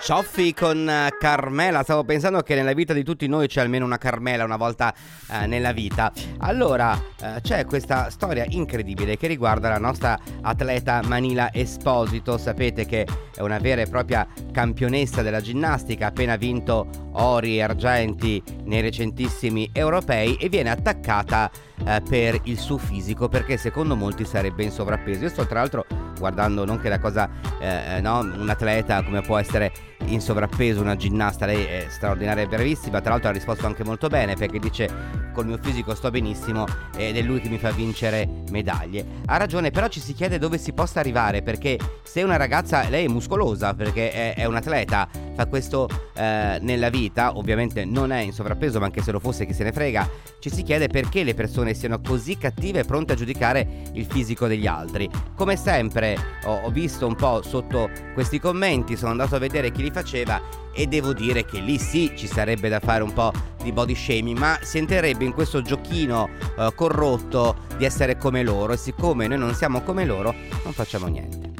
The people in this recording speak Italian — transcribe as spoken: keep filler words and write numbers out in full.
Cioffi con eh, Carmela. Stavo pensando che nella vita di tutti noi c'è almeno una Carmela una volta eh, nella vita. Allora eh, c'è questa storia incredibile che riguarda la nostra atleta Manila Esposito. Sapete che è una vera e propria campionessa della ginnastica, ha appena vinto ori e argenti nei recentissimi europei e viene attaccata eh, per il suo fisico, perché secondo molti sarebbe in sovrappeso. Io sto tra l'altro guardando non che la cosa eh, no, un atleta come può essere in sovrappeso, una ginnasta, lei è straordinaria e bravissima, tra l'altro ha risposto anche molto bene, perché dice col mio fisico sto benissimo ed è lui che mi fa vincere medaglie. Ha ragione, però ci si chiede dove si possa arrivare, perché se una ragazza, lei è muscolosa perché è, è un atleta, fa questo eh, nella vita, ovviamente non è in sovrappeso, ma anche se lo fosse chi se ne frega, ci si chiede perché le persone siano così cattive e pronte a giudicare il fisico degli altri. Come sempre ho, ho visto un po' sotto questi commenti, sono andato a vedere chi li faceva e devo dire che lì sì ci sarebbe da fare un po' di body shaming, ma si entrerebbe in questo giochino eh, corrotto di essere come loro, e siccome noi non siamo come loro non facciamo niente.